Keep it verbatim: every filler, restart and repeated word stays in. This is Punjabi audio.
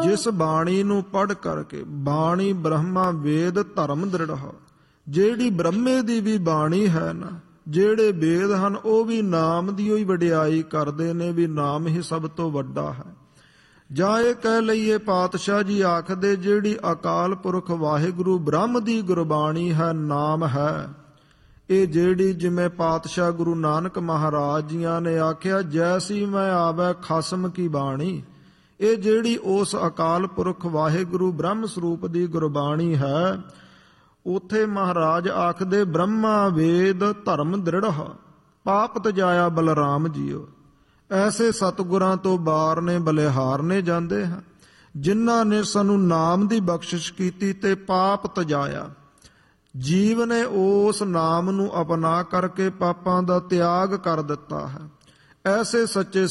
ਜਿਸ ਬਾਣੀ ਨੂੰ ਪੜ੍ਹ ਕਰਕੇ, ਬਾਣੀ ਬ੍ਰਹਮਾ ਵੇਦ ਧਰਮ ਦ੍ਰਿੜ੍ਹ, ਜਿਹੜੀ ਬ੍ਰਹਮੇ ਦੀ ਵੀ ਬਾਣੀ ਹੈ ਨਾ, ਜਿਹੜੇ ਵੇਦ ਹਨ ਉਹ ਵੀ ਨਾਮ ਦੀ ਹੀ ਵਡਿਆਈ ਕਰਦੇ ਨੇ ਵੀ ਨਾਮ ਹੀ ਸਭ ਤੋਂ ਵੱਡਾ ਹੈ। ਜਾਂ ਇਹ ਕਹਿ ਲਈਏ ਪਾਤਸ਼ਾਹ ਜੀ ਆਖਦੇ ਜਿਹੜੀ ਅਕਾਲ ਪੁਰਖ ਵਾਹਿਗੁਰੂ ਬ੍ਰਹਮ ਦੀ ਗੁਰਬਾਣੀ ਹੈ, ਨਾਮ ਹੈ, ਇਹ ਜਿਹੜੀ ਜਿਵੇਂ ਪਾਤਸ਼ਾਹ ਗੁਰੂ ਨਾਨਕ ਮਹਾਰਾਜ ਜੀਆਂ ਨੇ ਆਖਿਆ ਜੈਸੀ ਮੈਂ ਆਵੈ ਖਸਮ ਕੀ ਬਾਣੀ, ਇਹ ਜਿਹੜੀ ਉਸ ਅਕਾਲ ਪੁਰਖ ਵਾਹਿਗੁਰੂ ਬ੍ਰਹਮ ਸਰੂਪ ਦੀ ਗੁਰਬਾਣੀ ਹੈ, ਉਥੇ ਮਹਾਰਾਜ ਆਖਦੇ ਬ੍ਰਹਮਾ ਵੇਦ ਧਰਮ ਦ੍ਰਿੜ੍ਹ ਪਾਪ ਤਜਾਇਆ ਬਲਰਾਮ ਜੀਓ। ਐਸੇ ਸਤਿਗੁਰਾਂ ਤੋਂ ਬਾਰ ਨੇ ਬਲਿਹਾਰ ਨੇ ਜਾਂਦੇ ਹਨ ਜਿਨ੍ਹਾਂ ਨੇ ਸਾਨੂੰ ਨਾਮ ਦੀ ਬਖਸ਼ਿਸ਼ ਕੀਤੀ ਤੇ ਪਾਪ ਤਜਾਇਆ। ਜੀਵ ਨੇ ਉਸ ਨਾਮ ਨੂੰ ਅਪਣਾ ਕਰਕੇ ਪਾਪਾਂ ਦਾ ਤਿਆਗ ਕਰ ਦਿੱਤਾ ਹੈ। ਐਸੇ ਸੱਚੇ